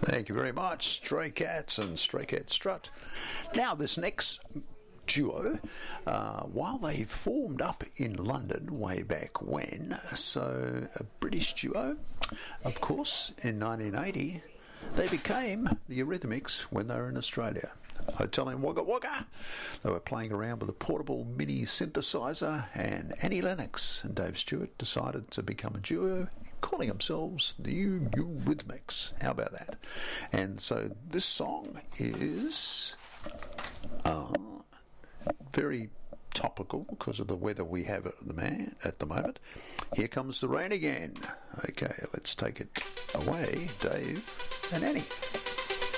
Thank you very much, Stray Cats and Stray Cat Strut. Now, this next duo, while they formed up in London way back when, so a British duo, of course, in 1980, they became the Eurythmics when they were in Australia. Hotel in Wagga Wagga. They were playing around with a portable mini synthesizer, and Annie Lennox and Dave Stewart decided to become a duo, calling themselves the Eurythmics. How about that? And so this song is very topical because of the weather we have at the moment. Here comes the rain again. Okay, let's take it away, Dave and Annie.